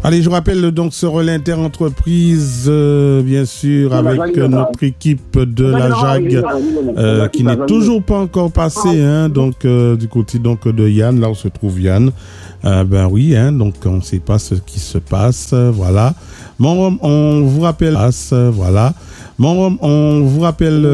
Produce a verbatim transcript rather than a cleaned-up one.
Allez, je rappelle donc ce relais interentreprise, euh, bien sûr, avec euh, notre équipe de la J A G euh, qui n'est toujours pas encore passée, hein, donc euh, du côté donc de Yann, là où se trouve Yann. Euh, ben oui, hein, donc on ne sait pas ce qui se passe, euh, voilà. Bon, on vous rappelle, voilà. Bon, on vous rappelle.